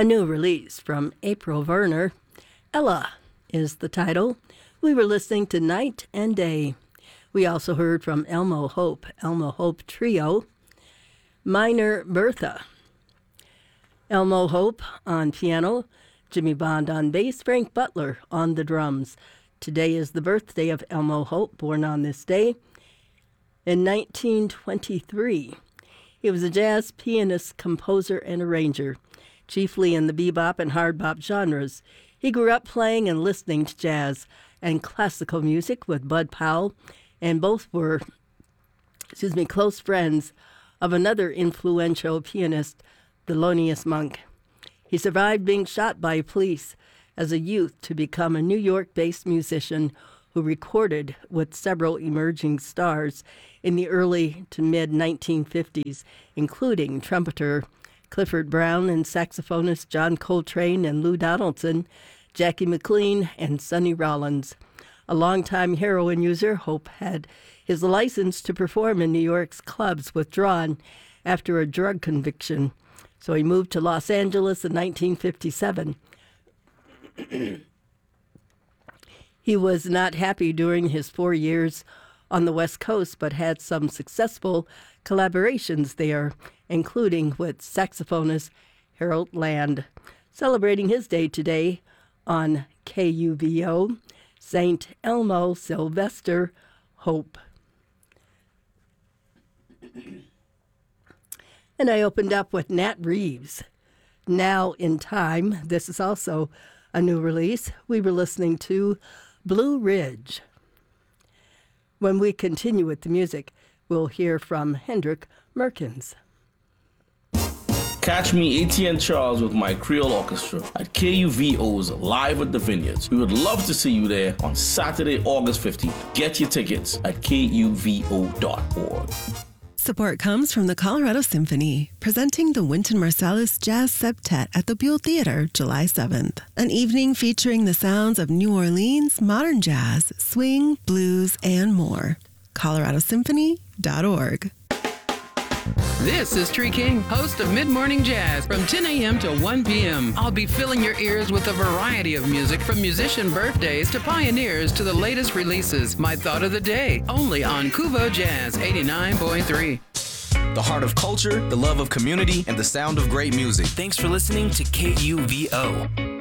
A new release from April Werner. Ella is the title. We were listening to Night and Day. We also heard from Elmo Hope Trio, Minor Bertha. Elmo Hope on piano, Jimmy Bond on bass, Frank Butler on the drums. Today is the birthday of Elmo Hope, born on this day in 1923. He was a jazz pianist, composer, and arranger, chiefly in the bebop and hard bop genres. He grew up playing and listening to jazz and classical music with Bud Powell, and both were, close friends of another influential pianist, Thelonious Monk. He survived being shot by police as a youth to become a New York-based musician who recorded with several emerging stars in the early to mid-1950s, including trumpeter Clifford Brown and saxophonist John Coltrane and Lou Donaldson, Jackie McLean, and Sonny Rollins. A longtime heroin user, Hope had his license to perform in New York's clubs withdrawn after a drug conviction, so he moved to Los Angeles in 1957. He was not happy during his 4 years on the West Coast, but had some successful collaborations there, including with saxophonist Harold Land. Celebrating his day today on KUVO, St. Elmo Sylvester Hope. And I opened up with Nat Reeves, Now in Time. This is also a new release. We were listening to Blue Ridge. When we continue with the music, we'll hear from Hendrik Merkens. Catch me, ATN Charles, with my Creole Orchestra at KUVO's Live at the Vineyards. We would love to see you there on Saturday, August 15th. Get your tickets at kuvo.org. Support comes from the Colorado Symphony, presenting the Wynton Marsalis Jazz Septet at the Buell Theater, July 7th. An evening featuring the sounds of New Orleans, modern jazz, swing, blues, and more. coloradosymphony.org. This is Tree King, host of Mid-Morning Jazz from 10 a.m. to 1 p.m. I'll be filling your ears with a variety of music from musician birthdays to pioneers to the latest releases. My thought of the day, only on Kuvo Jazz 89.3. The heart of culture, the love of community, and the sound of great music. Thanks for listening to KUVO.